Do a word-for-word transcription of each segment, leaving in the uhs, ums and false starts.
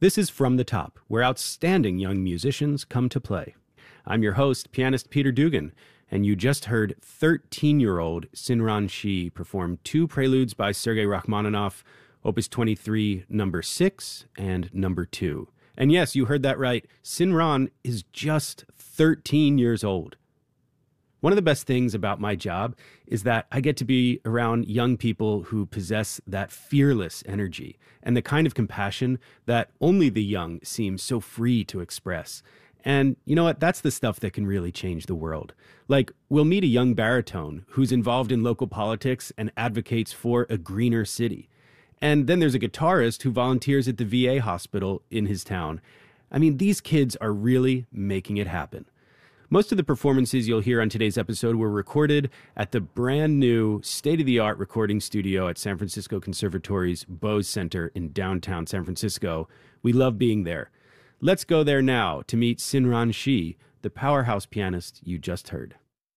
This is From the Top, where outstanding young musicians come to play. I'm your host, pianist Peter Dugan, and you just heard thirteen-year-old Sinran Shi perform two preludes by Sergei Rachmaninoff, Opus twenty-three, number six, and number two. And yes, you heard that right. Sinran is just thirteen years old. One of the best things about my job is that I get to be around young people who possess that fearless energy and the kind of compassion that only the young seem so free to express. And you know what? That's the stuff that can really change the world. Like, we'll meet a young baritone who's involved in local politics and advocates for a greener city. And then there's a guitarist who volunteers at the V A hospital in his town. I mean, these kids are really making it happen. Most of the performances you'll hear on today's episode were recorded at the brand new state-of-the-art recording studio at San Francisco Conservatory's Bose Center in downtown San Francisco. We love being there. Let's go there now to meet Sinran Shi, the powerhouse pianist you just heard.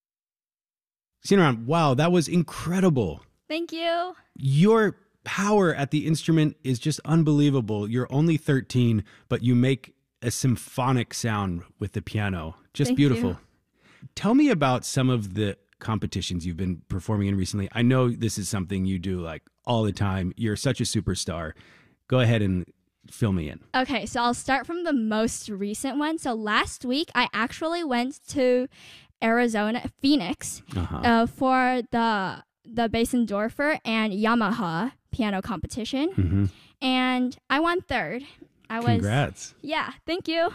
Sinran, wow, that was incredible. Thank you. Your power at the instrument is just unbelievable. You're only thirteen, but you make a symphonic sound with the piano. Just Thank beautiful. you. Tell me about some of the competitions you've been performing in recently. I know this is something you do like all the time. You're such a superstar. Go ahead and fill me in. Okay, so I'll start from the most recent one. So last week, I actually went to Arizona, Phoenix, Uh-huh. uh, for the the Basendorfer and Yamaha piano competition, Mm-hmm. and I won third. I was Congrats. yeah, thank you.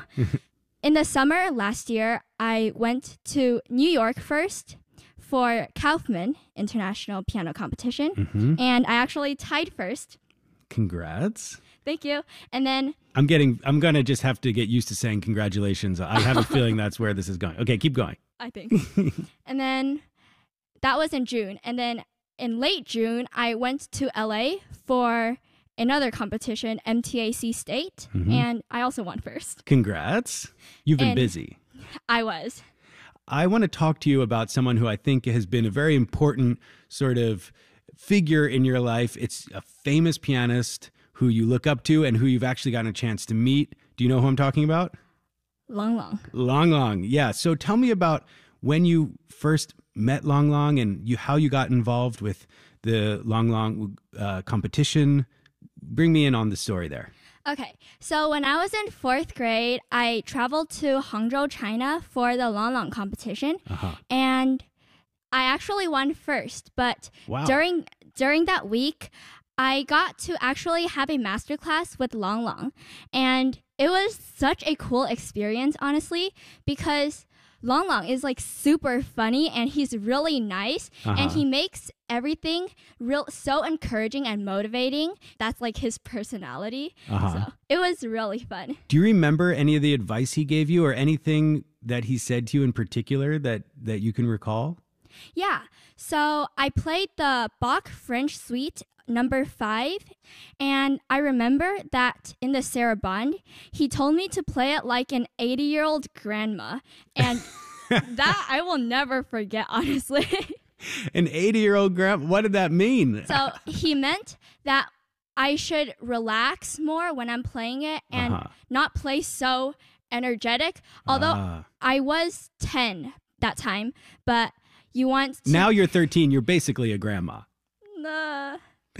In the summer last year, I went to New York first for Kaufman International Piano Competition, Mm-hmm. and I actually tied first. Congrats. Thank you. And then I'm getting, I'm going to just have to get used to saying congratulations. I have a feeling that's where this is going. Okay, keep going. I think. And then that was in June. And then in late June, I went to L A for another competition, M T A C State, Mhm. and I also won first. Congrats. You've been And- busy. I was. I want to talk to you about someone who I think has been a very important sort of figure in your life. It's a famous pianist who you look up to and who you've actually gotten a chance to meet. Do you know who I'm talking about? Long Long. Long Long. Yeah. So tell me about when you first met Long Long and you how you got involved with the Long Long uh, competition. Bring me in on the story there. Okay, so when I was in fourth grade, I traveled to Hangzhou, China for the Long Long competition, Uh-huh. and I actually won first. But Wow. during during that week, I got to actually have a masterclass with Long Long, and it was such a cool experience, honestly, because Long Long is like super funny and he's really nice, and Uh-huh. he makes everything real so encouraging and motivating. That's like his personality. Uh-huh. So it was really fun. Do you remember any of the advice he gave you or anything that he said to you in particular that, that you can recall? Yeah. So I played the Bach French Suite number five, and I remember that in the sarabande, he told me to play it like an eighty-year-old grandma, and that I will never forget, honestly. An eighty-year-old grandma? What did that mean? So he meant that I should relax more when I'm playing it and Uh-huh. not play so energetic, although Ah. I was ten that time, but you want to... Now you're thirteen. You're basically a grandma. Nah,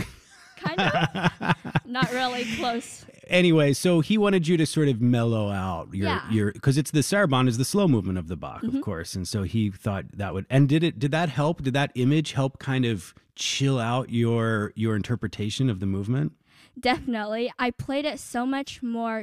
kind of. Not really close. Anyway, so he wanted you to sort of mellow out your Yeah. your because it's the sarabande is the slow movement of the Bach, of course, and so he thought that would. And did it? Did that help? Did that image help kind of chill out your your interpretation of the movement? Definitely. I played it so much more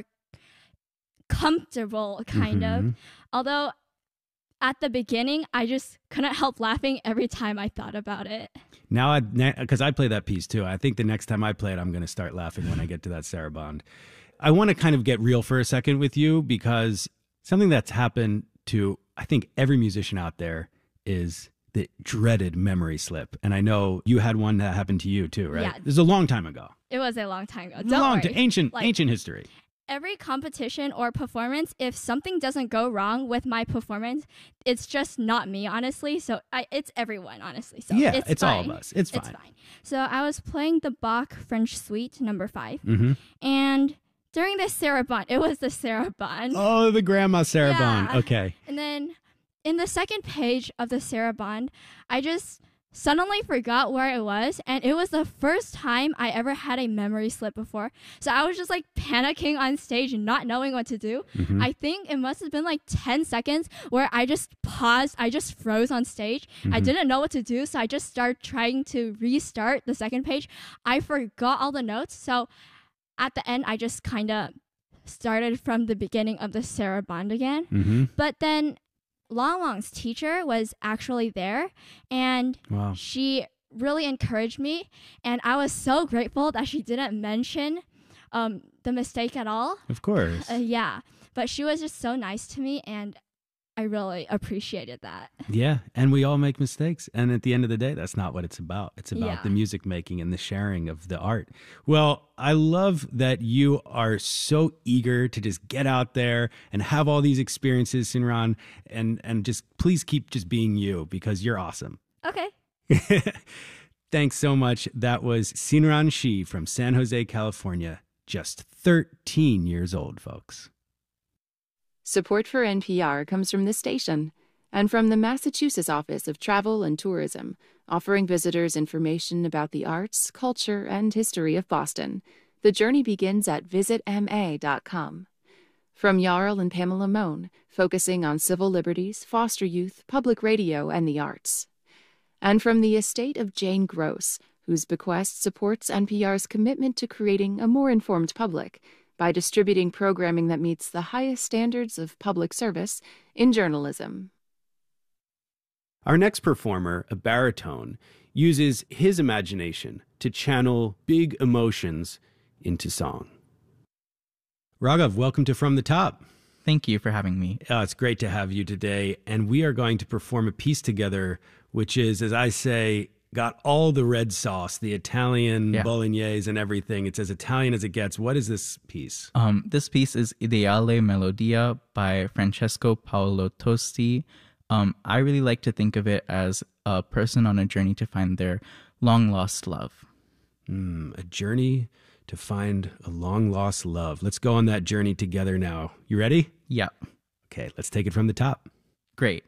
comfortable, kind Mhm. of. Although at the beginning, I just couldn't help laughing every time I thought about it. Now, I because I play that piece too. I think the next time I play it, I'm going to start laughing when I get to that sarabande. I want to kind of get real for a second with you because something that's happened to I think every musician out there is the dreaded memory slip. And I know you had one that happened to you too, right? Yeah. This is a long time ago. It was a long time ago. A Don't long worry. ti- ancient Like- ancient history. Every competition or performance, if something doesn't go wrong with my performance, it's just not me, honestly. So I, it's everyone, honestly. So Yeah, it's, it's all of fine. us. It's fine. It's fine. So I was playing the Bach French Suite number five, Mm-hmm. and during the saraband. It was the saraband. Oh, the grandma saraband. Yeah. Okay. And then in the second page of the saraband, I just suddenly forgot where it was, and it was the first time I ever had a memory slip before. So I was just like panicking on stage and not knowing what to do. Mm-hmm. I think it must have been like ten seconds where I just paused. I just froze on stage. Mm-hmm. I didn't know what to do, so I just started trying to restart the second page. I forgot all the notes, so at the end I just kind of started from the beginning of the saraband again. Mm-hmm. But then Long Long's teacher was actually there, and wow. she really encouraged me, and I was so grateful that she didn't mention um, the mistake at all. Of course. Uh, yeah, but she was just so nice to me, and I really appreciated that. Yeah, and we all make mistakes, and at the end of the day, that's not what it's about. It's about yeah. the music making and the sharing of the art. Well, I love that you are so eager to just get out there and have all these experiences, Sinran, and and just please keep just being you, because you're awesome. Okay. Thanks so much. That was Sinran Shi from San Jose, California, just thirteen years old, folks. Support for N P R comes from this station and from the Massachusetts Office of Travel and Tourism, offering visitors information about the arts, culture, and history of Boston. The journey begins at visit m a dot com. From Jarl and Pamela Mohn, focusing on civil liberties, foster youth, public radio, and the arts. And from the estate of Jane Gross, whose bequest supports N P R's commitment to creating a more informed public by distributing programming that meets the highest standards of public service in journalism. Our next performer, a baritone, uses his imagination to channel big emotions into song. Raghav, welcome to From the Top. Thank you for having me. Oh, it's great to have you today, and we are going to perform a piece together, which is, as I say, got all the red sauce, the Italian yeah. bolognese and everything. It's as Italian as it gets. What is this piece? Um, this piece is Ideale Melodia by Francesco Paolo Tosti. Um, I really like to think of it as a person on a journey to find their long-lost love. Mm, a journey to find a long-lost love. Let's go on that journey together now. You ready? Yeah. Okay, let's take it from the top. Great.